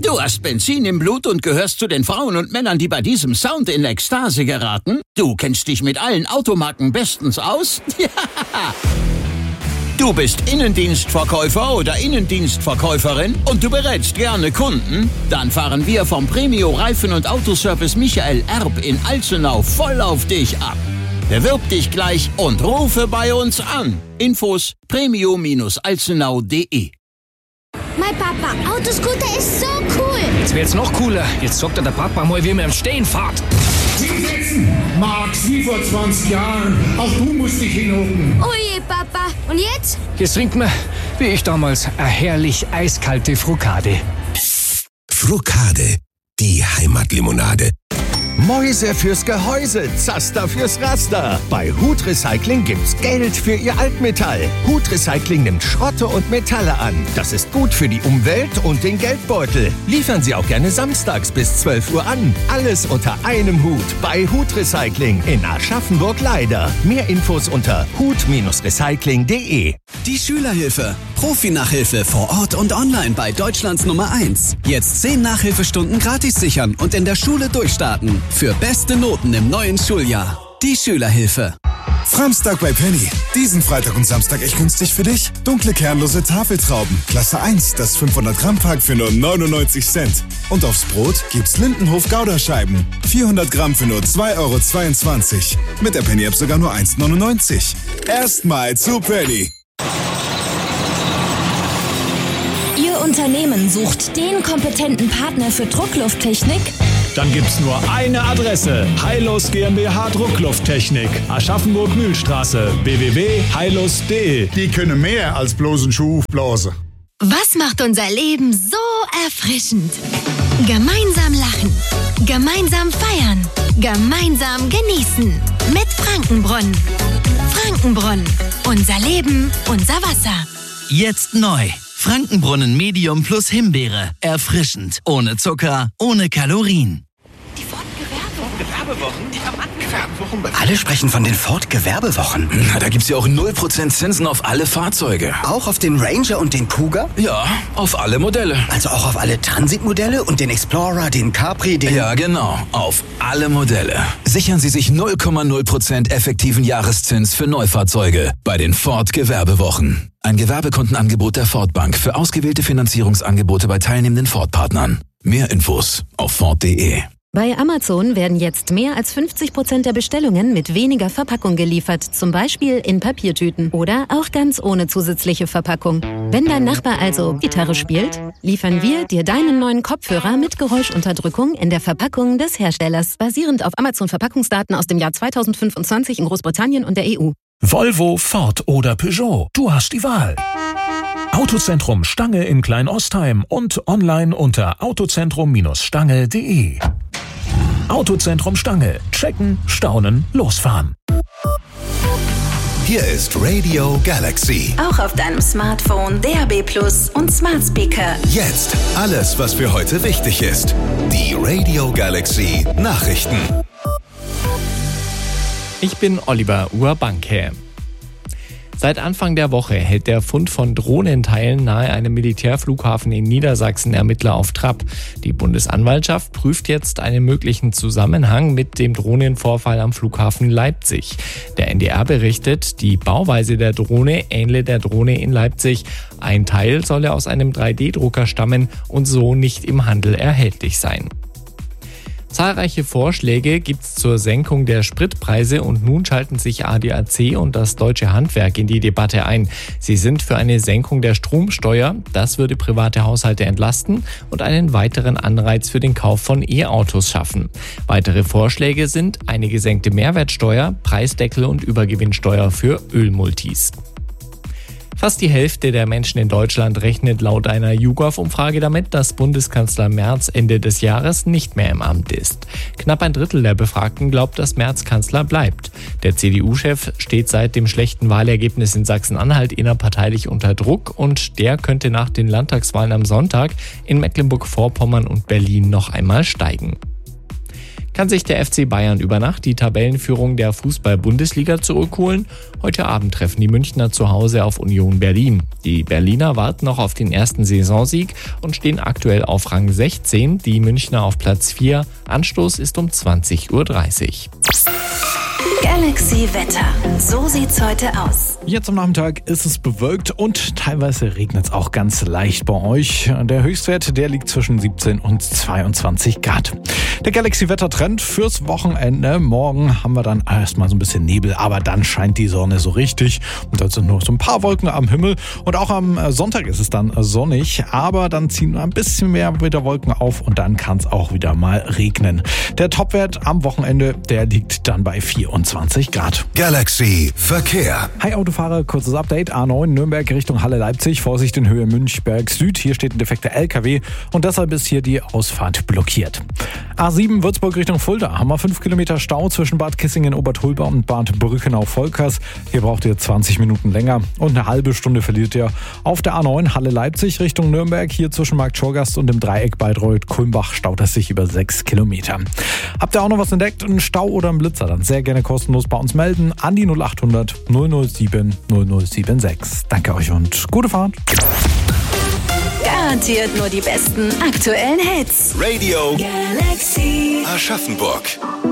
Du hast Benzin im Blut und gehörst zu den Frauen und Männern, die bei diesem Sound in Ekstase geraten? Du kennst dich mit allen Automarken bestens aus? Ja! Du bist Innendienstverkäufer oder Innendienstverkäuferin und du berätst gerne Kunden? Dann fahren wir vom Premio Reifen- und Autoservice Michael Erb in Alzenau voll auf dich ab. Bewirb dich gleich und rufe bei uns an. Infos premio-alzenau.de. Mein Papa, Autoscooter ist so cool. Jetzt wird's noch cooler. Jetzt sorgt der Papa mal, wie mir im Stehen fahrt. Hinsetzen! Max, wie vor 20 Jahren. Auch du musst dich hinhocken. Oh je, Papa. Und jetzt? Jetzt trinkt man, wie ich damals, eine herrlich eiskalte Frukade. Frukade, die Heimatlimonade. Mäuse fürs Gehäuse, Zaster fürs Raster. Bei Hut Recycling gibt's Geld für Ihr Altmetall. Hut Recycling nimmt Schrotte und Metalle an. Das ist gut für die Umwelt und den Geldbeutel. Liefern Sie auch gerne samstags bis 12 Uhr an. Alles unter einem Hut bei Hut Recycling in Aschaffenburg-Leider. Mehr Infos unter hut-recycling.de. Die Schülerhilfe. Profi-Nachhilfe vor Ort und online bei Deutschlands Nummer 1. Jetzt 10 Nachhilfestunden gratis sichern und in der Schule durchstarten. Für beste Noten im neuen Schuljahr. Die Schülerhilfe. Framstag bei Penny. Diesen Freitag und Samstag echt günstig für dich. Dunkle kernlose Tafeltrauben. Klasse 1, das 500 Gramm Pack für nur 99 Cent. Und aufs Brot gibt's Lindenhof Gouda-Scheiben. 400 Gramm für nur 2,22 €. Mit der Penny-App sogar nur 1,99 €. Erstmal zu Penny. Ihr Unternehmen sucht den kompetenten Partner für Drucklufttechnik? Dann gibt's nur eine Adresse. Heilus GmbH Drucklufttechnik. Aschaffenburg-Mühlstraße. www.heilus.de. Die können mehr als bloßen Schuh aufblasen. Was macht unser Leben so erfrischend? Gemeinsam lachen, gemeinsam feiern, gemeinsam genießen. Mit Frankenbrunnen. Frankenbrunnen. Unser Leben, unser Wasser. Jetzt neu. Frankenbrunnen Medium plus Himbeere. Erfrischend. Ohne Zucker, ohne Kalorien. Die Ford-Gewerbewochen? Alle sprechen von den Ford-Gewerbewochen. Na, da gibt's ja auch 0% Zinsen auf alle Fahrzeuge. Auch auf den Ranger und den Kuga? Ja, auf alle Modelle. Also auch auf alle Transit-Modelle und den Explorer, den Capri, den... Ja, genau. Auf alle Modelle. Sichern Sie sich 0,0% effektiven Jahreszins für Neufahrzeuge bei den Ford-Gewerbewochen. Ein Gewerbekundenangebot der Ford Bank für ausgewählte Finanzierungsangebote bei teilnehmenden Ford-Partnern. Mehr Infos auf Ford.de. Bei Amazon werden jetzt mehr als 50% der Bestellungen mit weniger Verpackung geliefert, zum Beispiel in Papiertüten oder auch ganz ohne zusätzliche Verpackung. Wenn dein Nachbar also Gitarre spielt, liefern wir dir deinen neuen Kopfhörer mit Geräuschunterdrückung in der Verpackung des Herstellers, basierend auf Amazon-Verpackungsdaten aus dem Jahr 2025 in Großbritannien und der EU. Volvo, Ford oder Peugeot, du hast die Wahl. Autozentrum Stange in Kleinostheim und online unter autozentrum-stange.de. Autozentrum Stange. Checken, staunen, losfahren. Hier ist Radio Galaxy. Auch auf deinem Smartphone, DAB+ und Smart Speaker. Jetzt alles, was für heute wichtig ist. Die Radio Galaxy Nachrichten. Ich bin Oliver Urbanke. Seit Anfang der Woche hält der Fund von Drohnenteilen nahe einem Militärflughafen in Niedersachsen Ermittler auf Trab. Die Bundesanwaltschaft prüft jetzt einen möglichen Zusammenhang mit dem Drohnenvorfall am Flughafen Leipzig. Der NDR berichtet, die Bauweise der Drohne ähnle der Drohne in Leipzig. Ein Teil solle aus einem 3D-Drucker stammen und so nicht im Handel erhältlich sein. Zahlreiche Vorschläge gibt's zur Senkung der Spritpreise und nun schalten sich ADAC und das Deutsche Handwerk in die Debatte ein. Sie sind für eine Senkung der Stromsteuer, das würde private Haushalte entlasten und einen weiteren Anreiz für den Kauf von E-Autos schaffen. Weitere Vorschläge sind eine gesenkte Mehrwertsteuer, Preisdeckel und Übergewinnsteuer für Ölmultis. Fast die Hälfte der Menschen in Deutschland rechnet laut einer YouGov-Umfrage damit, dass Bundeskanzler Merz Ende des Jahres nicht mehr im Amt ist. Knapp ein Drittel der Befragten glaubt, dass Merz Kanzler bleibt. Der CDU-Chef steht seit dem schlechten Wahlergebnis in Sachsen-Anhalt innerparteilich unter Druck und der könnte nach den Landtagswahlen am Sonntag in Mecklenburg-Vorpommern und Berlin noch einmal steigen. Kann sich der FC Bayern über Nacht die Tabellenführung der Fußball-Bundesliga zurückholen? Heute Abend treffen die Münchner zu Hause auf Union Berlin. Die Berliner warten noch auf den ersten Saisonsieg und stehen aktuell auf Rang 16, die Münchner auf Platz 4. Anstoß ist um 20:30 Uhr. Galaxy Wetter. So sieht's heute aus. Jetzt am Nachmittag ist es bewölkt und teilweise regnet es auch ganz leicht bei euch. Der Höchstwert, der liegt zwischen 17 und 22 Grad. Der Galaxy-Wetter-Trend fürs Wochenende. Morgen haben wir dann erstmal so ein bisschen Nebel, aber dann scheint die Sonne so richtig. Und dann sind nur so ein paar Wolken am Himmel. Und auch am Sonntag ist es dann sonnig, aber dann ziehen ein bisschen mehr wieder Wolken auf und dann kann es auch wieder mal regnen. Der Topwert am Wochenende, der liegt dann bei 24 Grad. Galaxy Verkehr. Hi Autofahrer, kurzes Update. A9 Nürnberg Richtung Halle-Leipzig. Vorsicht in Höhe Münchberg Süd. Hier steht ein defekter LKW und deshalb ist hier die Ausfahrt blockiert. A7 Würzburg Richtung Fulda. Haben wir 5 Kilometer Stau zwischen Bad Kissingen-Obertulba und Bad Brückenau-Volkers. Hier braucht ihr 20 Minuten länger und eine halbe Stunde verliert ihr auf der A9 Halle-Leipzig Richtung Nürnberg. Hier zwischen Markt Schorgast und dem Dreieck Bayreuth-Kulmbach staut es sich über 6 Kilometer. Habt ihr auch noch was entdeckt? Einen Stau oder einen Blitzer? Dann sehr gerne kostenlos bei uns melden an die 0800 007 0076. Danke euch und gute Fahrt. Garantiert nur die besten aktuellen Hits. Radio Galaxy Aschaffenburg.